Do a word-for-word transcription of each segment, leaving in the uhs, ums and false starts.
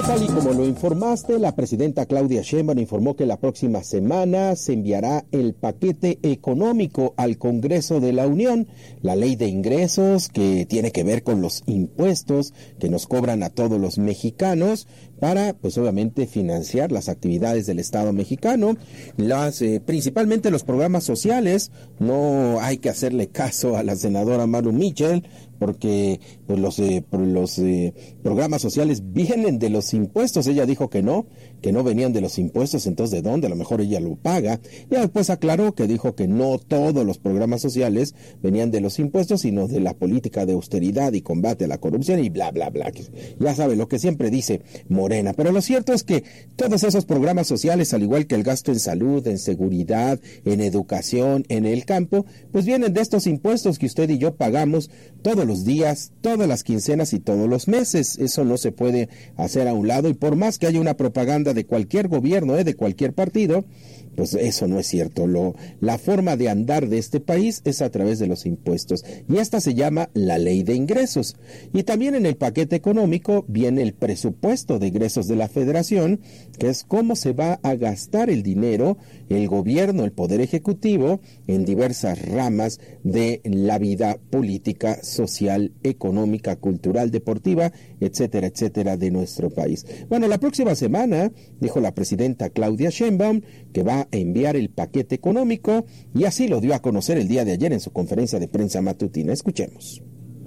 Tal y como lo informaste, la presidenta Claudia Sheinbaum informó que la próxima semana se enviará el paquete económico al Congreso de la Unión, la ley de ingresos que tiene que ver con los impuestos que nos cobran a todos los mexicanos para, pues obviamente, financiar las actividades del Estado mexicano, las eh, principalmente los programas sociales. No hay que hacerle caso a la senadora Maru Mitchell, porque pues, los, eh, los eh, programas sociales vienen de los impuestos. Ella dijo que no, que no venían de los impuestos, entonces ¿de dónde? A lo mejor ella lo paga. Ya después aclaró que dijo que no todos los programas sociales venían de los impuestos, sino de la política de austeridad y combate a la corrupción y bla, bla, bla. Ya sabe, lo que siempre dice Morena. Pero lo cierto es que todos esos programas sociales, al igual que el gasto en salud, en seguridad, en educación, en el campo, pues vienen de estos impuestos que usted y yo pagamos todos los días, todas las quincenas y todos los meses. Eso no se puede hacer a un lado, y por más que haya una propaganda de cualquier gobierno, eh, de cualquier partido, pues eso no es cierto. Lo, la forma de andar de este país es a través de los impuestos, y esta se llama la ley de ingresos. Y también en el paquete económico viene el presupuesto de egresos de la Federación, que es cómo se va a gastar el dinero, el gobierno, el poder ejecutivo, en diversas ramas de la vida política, social, económica, cultural, deportiva, etcétera, etcétera, de nuestro país. Bueno, la próxima semana, dijo la presidenta Claudia Sheinbaum, que va a enviar el paquete económico, y así lo dio a conocer el día de ayer en su conferencia de prensa matutina. Escuchemos.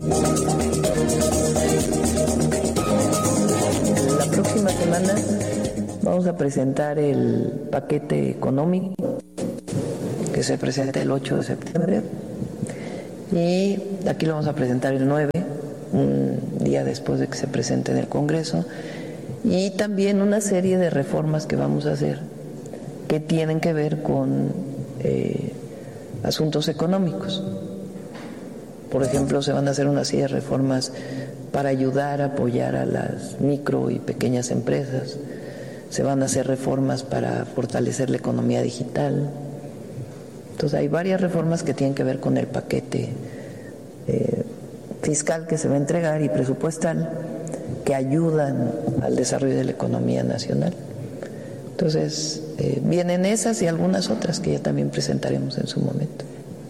La próxima semana vamos a presentar el paquete económico que se presenta el ocho de septiembre, y aquí lo vamos a presentar el nueve, un día después de que se presente en el Congreso, y también una serie de reformas que vamos a hacer que tienen que ver con eh, asuntos económicos. Por ejemplo, se van a hacer una serie de reformas para ayudar a apoyar a las micro y pequeñas empresas. Se van a hacer reformas para fortalecer la economía digital. Entonces hay varias reformas que tienen que ver con el paquete eh, fiscal que se va a entregar y presupuestal, que ayudan al desarrollo de la economía nacional. Entonces, eh, vienen esas y algunas otras que ya también presentaremos en su momento.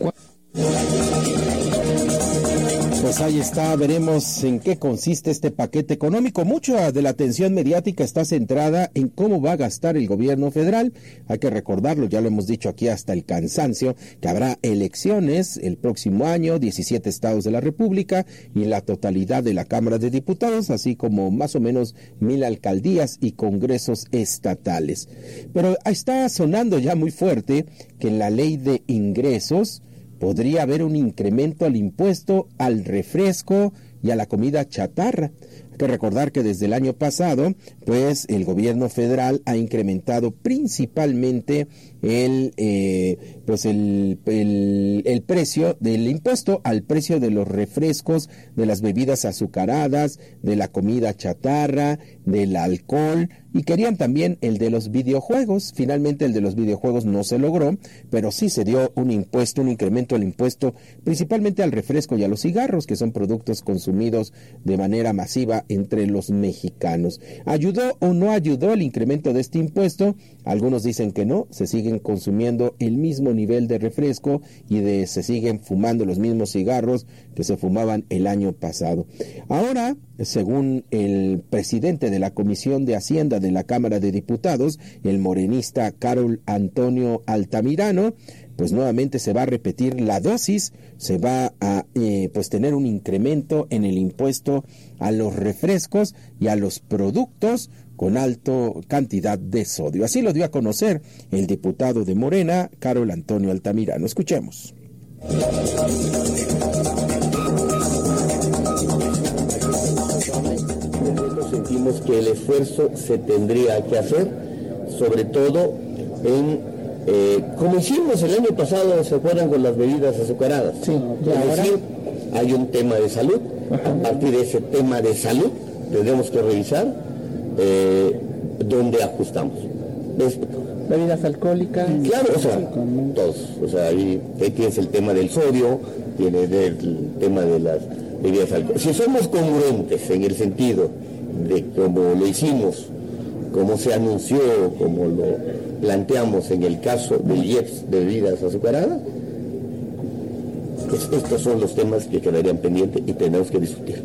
Pues ahí está, veremos en qué consiste este paquete económico. Mucha de la atención mediática está centrada en cómo va a gastar el gobierno federal. Hay que recordarlo, ya lo hemos dicho aquí hasta el cansancio, que habrá elecciones el próximo año, diecisiete estados de la República y la totalidad de la Cámara de Diputados, así como más o menos mil alcaldías y congresos estatales. Pero está sonando ya muy fuerte que en la ley de ingresos podría haber un incremento al impuesto al refresco y a la comida chatarra. Hay que recordar que desde el año pasado, pues el gobierno federal ha incrementado principalmente el eh, pues el, el, el precio del impuesto al precio de los refrescos, de las bebidas azucaradas, de la comida chatarra, del alcohol, y querían también el de los videojuegos. Finalmente el de los videojuegos no se logró, pero sí se dio un impuesto, un incremento al impuesto principalmente al refresco y a los cigarros, que son productos consumidos de manera masiva entre los mexicanos. ¿Ayudó o no ayudó el incremento de este impuesto? Algunos dicen que no, se siguen consumiendo el mismo nivel de refresco y de se siguen fumando los mismos cigarros que se fumaban el año pasado. Ahora, según el presidente de la Comisión de Hacienda de la Cámara de Diputados, el morenista Carol Antonio Altamirano, pues nuevamente se va a repetir la dosis, se va a eh, pues tener un incremento en el impuesto a los refrescos y a los productos con alta cantidad de sodio. Así lo dio a conocer el diputado de Morena, Carol Antonio Altamirano. Escuchemos. Sentimos que el esfuerzo se tendría que hacer, sobre todo en, eh, como hicimos el año pasado, se acuerdan, con las bebidas azucaradas. Sí, ya es ahora... decir, hay un tema de salud. Ajá. A partir de ese tema de salud tendremos que revisar eh, dónde ajustamos. Esto. Bebidas alcohólicas. Claro, o sea, todos. O sea, ahí, ahí tienes el tema del sodio, tienes el tema de las bebidas alcohólicas. Si somos congruentes en el sentido de como lo hicimos, como se anunció, como lo planteamos en el caso del I E P S de bebidas azucaradas, pues estos son los temas que quedarían pendientes y tenemos que discutir.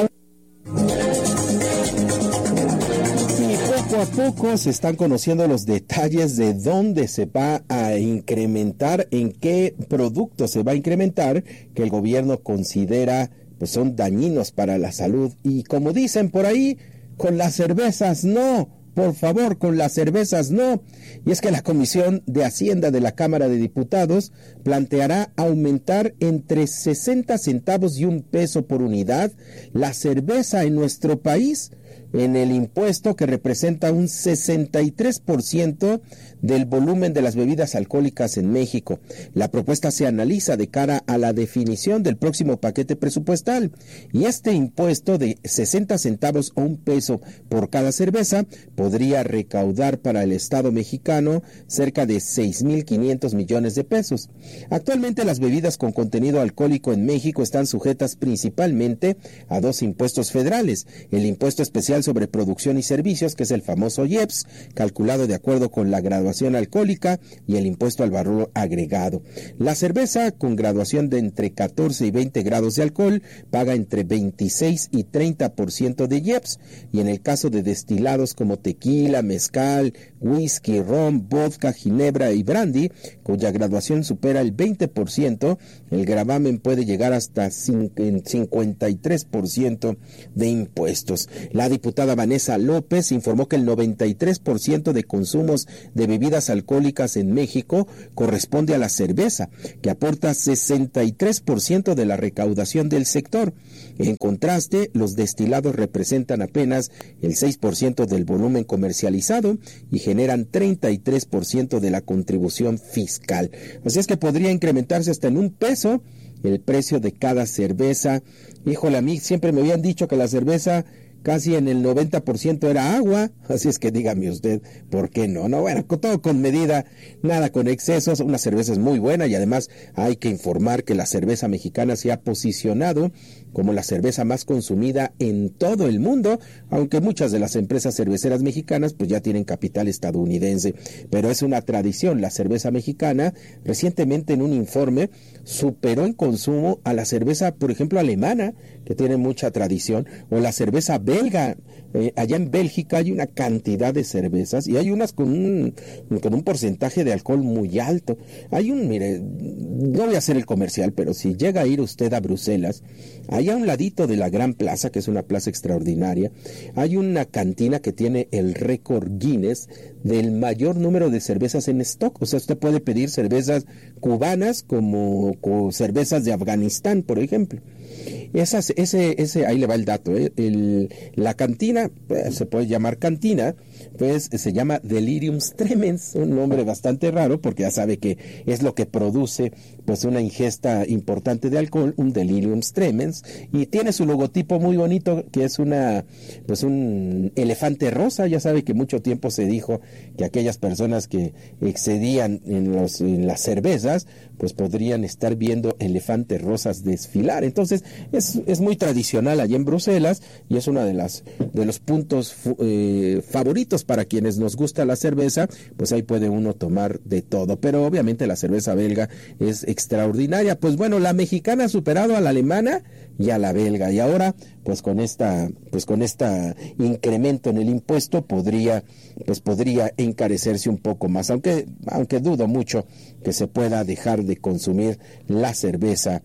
Poco a poco se están conociendo los detalles de dónde se va a incrementar, en qué productos se va a incrementar, que el gobierno considera pues son dañinos para la salud. Y como dicen por ahí, con las cervezas no, por favor, con las cervezas no. Y es que la Comisión de Hacienda de la Cámara de Diputados planteará aumentar entre sesenta centavos y un peso por unidad la cerveza en nuestro país, en el impuesto que representa un sesenta y tres por ciento del volumen de las bebidas alcohólicas en México. La propuesta se analiza de cara a la definición del próximo paquete presupuestal, y este impuesto de sesenta centavos o un peso por cada cerveza podría recaudar para el Estado mexicano cerca de seis mil quinientos millones de pesos. Actualmente las bebidas con contenido alcohólico en México están sujetas principalmente a dos impuestos federales: el impuesto especial sobre producción y servicios, que es el famoso I E P S, calculado de acuerdo con la graduación alcohólica, y el impuesto al valor agregado. La cerveza con graduación de entre catorce y veinte grados de alcohol paga entre veintiséis y treinta por ciento de I E P S, y en el caso de destilados como tequila, mezcal, whisky, ron, vodka, ginebra y brandy, cuya graduación supera el veinte por ciento, el gravamen puede llegar hasta cincuenta y tres por ciento de impuestos. La diputada Vanessa López informó que el noventa y tres por ciento de consumos de bebidas alcohólicas en México corresponde a la cerveza, que aporta sesenta y tres por ciento de la recaudación del sector. En contraste, los destilados representan apenas el seis por ciento del volumen comercializado y generan treinta y tres por ciento de la contribución fiscal. Así es que podría incrementarse hasta en un peso el precio de cada cerveza. Híjole, a mí siempre me habían dicho que la cerveza casi en el noventa por ciento era agua, así es que dígame usted, ¿por qué no? No, bueno, todo con medida, nada con excesos. Una cerveza es muy buena, y además hay que informar que la cerveza mexicana se ha posicionado como la cerveza más consumida en todo el mundo, aunque muchas de las empresas cerveceras mexicanas pues ya tienen capital estadounidense, pero es una tradición. La cerveza mexicana recientemente en un informe superó en consumo a la cerveza, por ejemplo, alemana, que tiene mucha tradición, o la cerveza belga. Eh, allá en Bélgica hay una cantidad de cervezas, y hay unas con un, con un porcentaje de alcohol muy alto. Hay un, mire, no voy a hacer el comercial, pero si llega a ir usted a Bruselas, ahí a un ladito de la Gran Plaza, que es una plaza extraordinaria, hay una cantina que tiene el récord Guinness del mayor número de cervezas en stock. O sea, usted puede pedir cervezas cubanas como, como cervezas de Afganistán, por ejemplo. Esas, ese, ese, ahí le va el dato, ¿eh? El, la cantina, pues, se puede llamar cantina, pues se llama Delirium Tremens, un nombre bastante raro, porque ya sabe que es lo que produce pues una ingesta importante de alcohol, un Delirium Tremens, y tiene su logotipo muy bonito, que es una, pues un elefante rosa. Ya sabe que mucho tiempo se dijo que aquellas personas que excedían en, los, en las cervezas, pues podrían estar viendo elefantes rosas desfilar. Entonces es, es muy tradicional allá en Bruselas, y es uno de las de los puntos eh, favoritos para quienes nos gusta la cerveza. Pues ahí puede uno tomar de todo, pero obviamente la cerveza belga es extraordinaria. Pues bueno, la mexicana ha superado a la alemana y a la belga, y ahora pues con esta pues con esta incremento en el impuesto podría pues podría encarecerse un poco más, aunque aunque dudo mucho que se pueda dejar de consumir la cerveza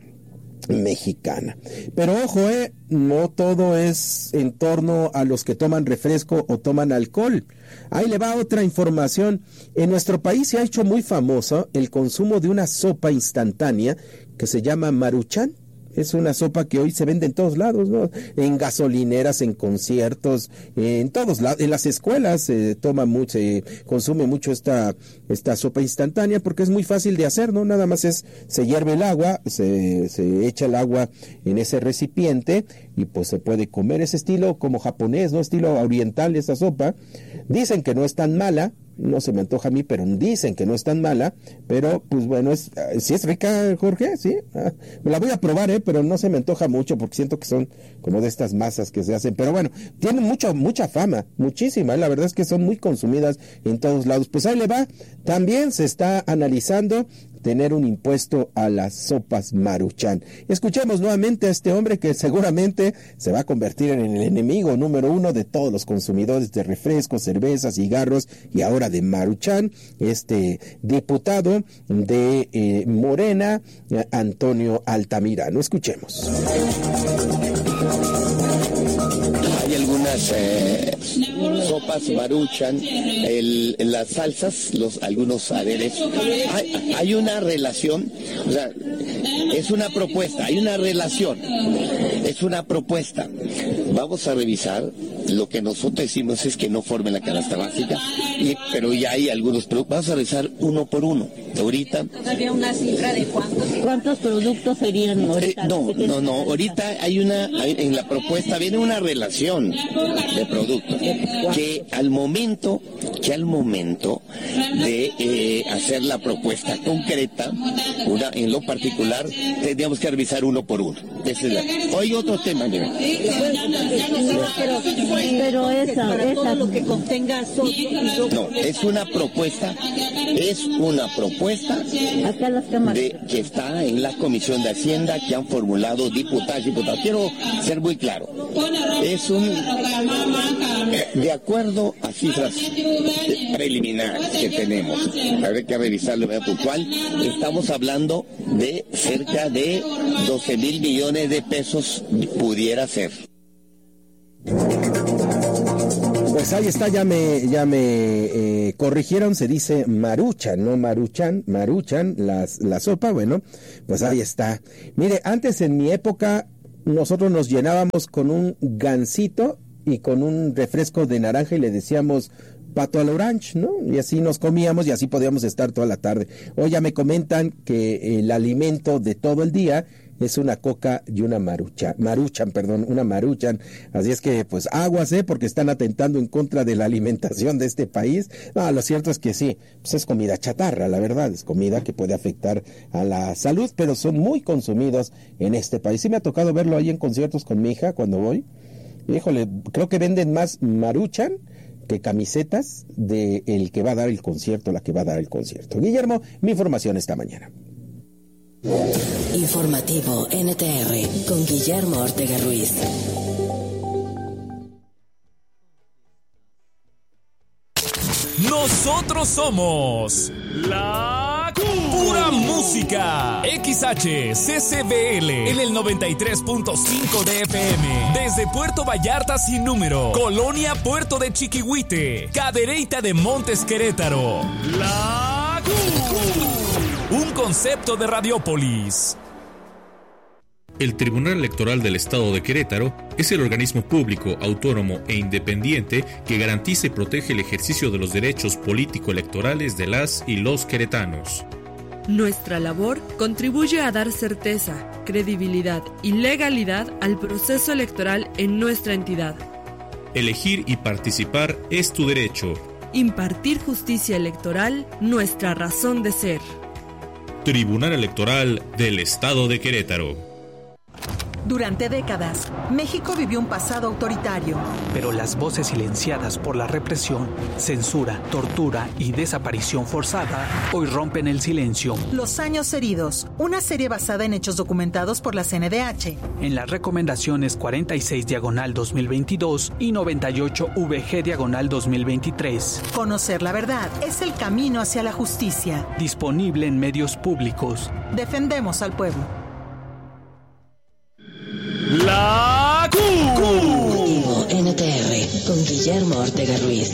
mexicana. Pero ojo, eh, no todo es en torno a los que toman refresco o toman alcohol. Ahí le va otra información. En nuestro país se ha hecho muy famoso el consumo de una sopa instantánea que se llama Maruchan. Es una sopa que hoy se vende en todos lados, ¿no? En gasolineras, en conciertos, en todos lados, en las escuelas se toma mucho, se consume mucho esta, esta sopa instantánea, porque es muy fácil de hacer, ¿no? Nada más es, se hierve el agua, se, se echa el agua en ese recipiente, y pues se puede comer. Ese estilo como japonés, ¿no? Estilo oriental esa sopa. Dicen que no es tan mala, no se me antoja a mí, pero dicen que no es tan mala, pero pues bueno, es, ¿sí es rica, Jorge? Sí, ah, me la voy a probar, ¿eh? Pero no se me antoja mucho porque siento que son como de estas masas que se hacen, pero bueno, tienen mucho, mucha fama, muchísima, ¿eh? La verdad es que son muy consumidas en todos lados. Pues ahí le va, también se está analizando tener un impuesto a las sopas Maruchan. Escuchemos nuevamente a este hombre que seguramente se va a convertir en el enemigo número uno de todos los consumidores de refrescos, cervezas, cigarros y ahora de Maruchan, este diputado de eh, Morena, Antonio Altamirano. Escuchemos. Hay algunas eh, sopas Maruchan, el, las salsas, los algunos aderezos. Hay, hay una relación, o sea, es una propuesta, hay una relación, es una propuesta. Vamos a revisar. Lo que nosotros decimos es que no formen la canasta básica, y, pero ya hay algunos productos. Vamos a revisar uno por uno. Ahorita. ¿Había una cifra de cuántos? ¿Cuántos productos serían ahorita? Eh, no, no, no. Ahorita hay una, hay, en la propuesta viene una relación de productos que al momento, que al momento de eh, hacer la propuesta concreta, una en lo particular, tendríamos que revisar uno por uno. Ese es la... Hoy otro tema, mira. Pero, pero esa, esa lo que contenga no, es una propuesta, es una propuesta de, que está en la Comisión de Hacienda, que han formulado diputados y diputados. Quiero ser muy claro, es un, de acuerdo a cifras preliminares que tenemos, habrá que revisarlo de manera puntual, estamos hablando de cerca de doce mil millones de pesos, pudiera ser. Pues ahí está, ya me, ya me eh, corrigieron, se dice Maruchan, no Maruchan, Maruchan, las, la sopa, bueno, pues ahí está. Mire, antes en mi época nosotros nos llenábamos con un gansito y con un refresco de naranja y le decíamos pato al orange, ¿no? Y así nos comíamos y así podíamos estar toda la tarde. Hoy ya me comentan que el alimento de todo el día es una coca y una marucha, maruchan, perdón, una maruchan. Así es que, pues, aguas, ¿eh? Porque están atentando en contra de la alimentación de este país. No, lo cierto es que sí, pues es comida chatarra, la verdad, es comida que puede afectar a la salud, pero son muy consumidos en este país. Sí me ha tocado verlo ahí en conciertos con mi hija cuando voy. Híjole, creo que venden más maruchan que camisetas de el que va a dar el concierto, la que va a dar el concierto. Guillermo, mi información esta mañana. Informativo N T R con Guillermo Ortega Ruiz. Nosotros somos la pura música. X H C C B L en el noventa y tres punto cinco de F M. Desde Puerto Vallarta sin número, Colonia Puerto de Chiquihuite, Cadereyta de Montes, Querétaro. La un concepto de Radiópolis. El Tribunal Electoral del Estado de Querétaro es el organismo público, autónomo e independiente que garantiza y protege el ejercicio de los derechos político-electorales de las y los queretanos. Nuestra labor contribuye a dar certeza, credibilidad y legalidad al proceso electoral en nuestra entidad. Elegir y participar es tu derecho. Impartir justicia electoral, nuestra razón de ser. Tribunal Electoral del Estado de Querétaro. Durante décadas, México vivió un pasado autoritario. Pero las voces silenciadas por la represión, censura, tortura y desaparición forzada hoy rompen el silencio. Los años heridos, una serie basada en hechos documentados por la C N D H. En las recomendaciones cuarenta y seis diagonal dos mil veintidós y noventa y ocho V G diagonal dos mil veintitrés. Conocer la verdad es el camino hacia la justicia. Disponible en medios públicos. Defendemos al pueblo. La Q. Informativo N T R con Guillermo Ortega Ruiz.